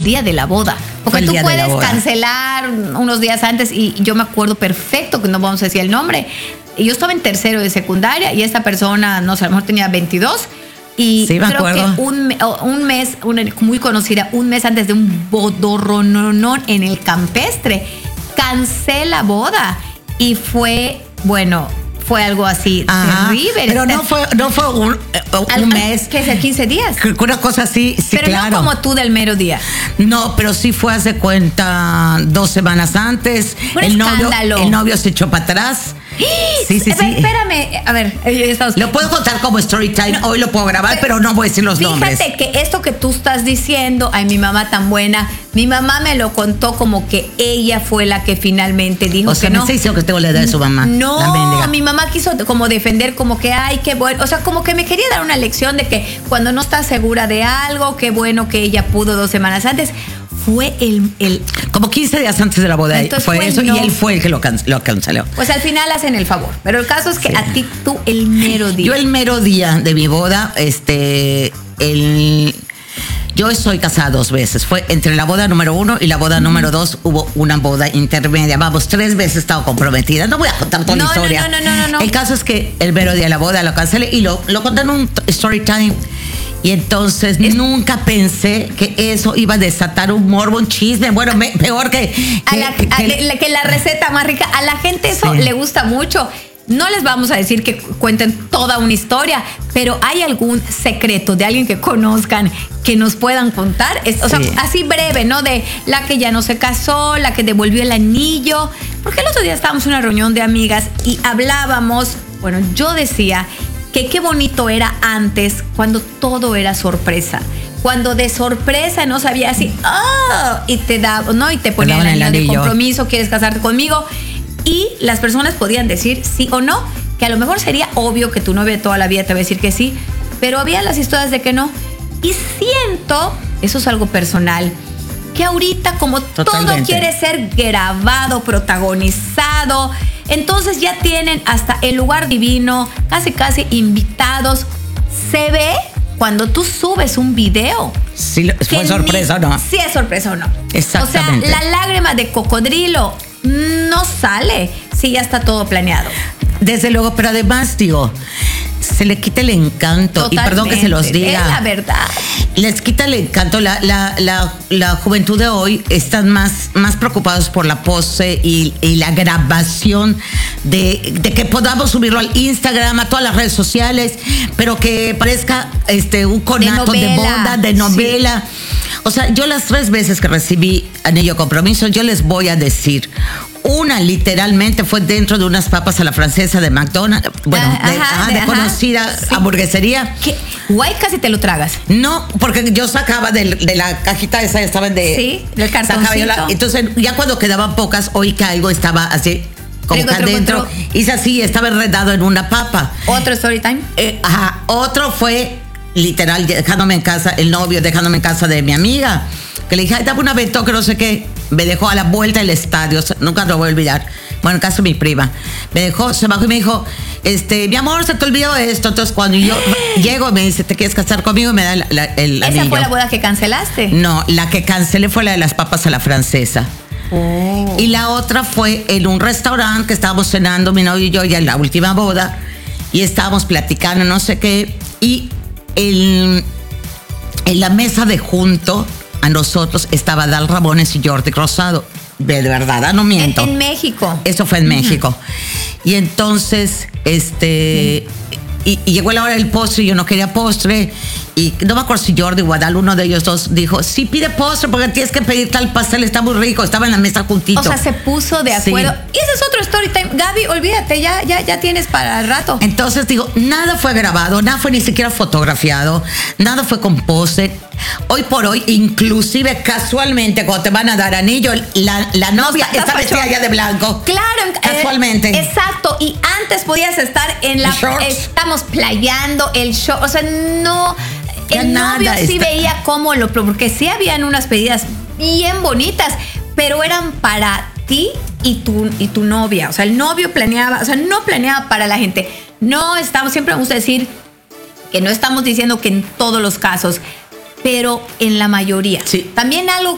día de la boda. Porque tú puedes cancelar unos días antes, y yo me acuerdo perfecto, que no vamos a decir el nombre. Yo estaba en tercero de secundaria y esta persona, no sé, a lo mejor tenía 22. Y sí, creo que un mes, muy conocida, un mes antes de un bodorronón en el campestre, cancela boda. Y fue, bueno, fue algo así terrible. Pero no fue un mes. ¿Qué es? 15 días. Una cosa así, sí, pero claro. No como tú del mero día. No, pero sí fue, hace cuenta, 2 semanas antes. El novio se echó para atrás. Sí. Espérame, a ver, lo puedo contar como story time, hoy lo puedo grabar, pero no voy a decir los nombres. Fíjate que esto que tú estás diciendo, ay, mi mamá tan buena, mi mamá me lo contó como que ella fue la que finalmente dijo que no. O sea, me dice que tengo la edad de su mamá. No, mi mamá quiso como defender, como que, ay, qué bueno, o sea, como que me quería dar una lección de que cuando no estás segura de algo, qué bueno que ella pudo 2 semanas antes. Fue como 15 días antes de la boda. Entonces fue eso, y él fue el que lo canceló. Pues al final hacen el favor. Pero el caso es que a ti, tú, el mero día. Yo el mero día de mi boda, yo estoy casada 2 veces. Fue entre la boda número 1 y la boda número 2, hubo una boda intermedia. Vamos, 3 veces he estado comprometida. No voy a contar toda la historia. No. El caso es que el mero día de la boda lo cancelé y lo conté en un story time. Y entonces nunca pensé que eso iba a desatar un morbo, un chisme. Bueno, peor que la receta más rica. A la gente eso le gusta mucho. No les vamos a decir que cuenten toda una historia, pero ¿hay algún secreto de alguien que conozcan que nos puedan contar? O sea, así breve, ¿no? De la que ya no se casó, la que devolvió el anillo. Porque el otro día estábamos en una reunión de amigas y hablábamos, bueno, yo decía que qué bonito era antes, cuando todo era sorpresa. Cuando de sorpresa no sabía así, y te daba, ¿no? Y te ponían el anillo de compromiso, ¿quieres casarte conmigo? Y las personas podían decir sí o no, que a lo mejor sería obvio que tu novia toda la vida te va a decir que sí, pero había las historias de que no. Y siento, eso es algo personal, que ahorita como todo quiere ser grabado, protagonizado, entonces ya tienen hasta el lugar divino, casi invitados. Se ve cuando tú subes un video. Sí, ¿fue sorpresa o no? Sí es sorpresa o no. Exactamente. O sea, la lágrima de cocodrilo no sale si ya está todo planeado. Desde luego, pero además, digo, se le quita el encanto. Totalmente. Y perdón que se los diga. Es la verdad. Les quita el encanto. La juventud de hoy están más preocupados por la pose y la grabación de que podamos subirlo al Instagram, a todas las redes sociales, pero que parezca un conato de boda, de novela. Sí. O sea, yo las 3 veces que recibí anillo de compromiso, yo les voy a decir, una literalmente fue dentro de unas papas a la francesa de McDonald's, bueno, de conocida hamburguesería. ¿Qué? Guay, casi te lo tragas. No, porque yo sacaba de la cajita esa, estaban del cartoncito. Entonces, ya cuando quedaban pocas, oí que algo estaba así, como que adentro, hice así, estaba enredado en una papa. ¿Otro story time? Otro fue literal dejándome en casa, el novio dejándome en casa de mi amiga, que le dije, ay, dame un aventón que no sé qué, me dejó a la vuelta del estadio, nunca lo voy a olvidar, bueno, en caso de mi prima, me dejó, se bajó y me dijo, mi amor, se te olvidó esto. Entonces cuando yo llego, me dice, ¿te quieres casar conmigo? Me da el anillo. ¿Esa fue la boda que cancelaste? No, la que cancelé fue la de las papas a la francesa. Y la otra fue en un restaurante que estábamos cenando mi novio y yo, ya en la última boda, y estábamos platicando no sé qué, y en la mesa de junto a nosotros estaba Dal Ramones y Jordi Rosado. De verdad, no miento. En México. Eso fue en México. Y entonces, y llegó la hora del postre y yo no quería postre. Y no me acuerdo si Jordi o Adal, uno de ellos dos, dijo, sí, pide postre porque tienes que pedir tal pastel, está muy rico. Estaba en la mesa juntito. O sea, se puso de acuerdo. Sí. Y ese es otro story time. Gaby, olvídate, ya tienes para el rato. Entonces digo, nada fue grabado, nada fue ni siquiera fotografiado, nada fue con pose. Hoy por hoy, inclusive casualmente, cuando te van a dar anillo, la novia está vestida ya de blanco. Claro, casualmente. Exacto. Y antes podías estar en la. Estamos playando el show. O sea, no. Ya el novio sí veía cómo porque sí habían unas pedidas bien bonitas, pero eran para ti y tu novia. O sea, el novio planeaba, o sea, no planeaba para la gente. No estamos, siempre vamos a decir que no estamos diciendo que en todos los casos, pero en la mayoría. Sí. También algo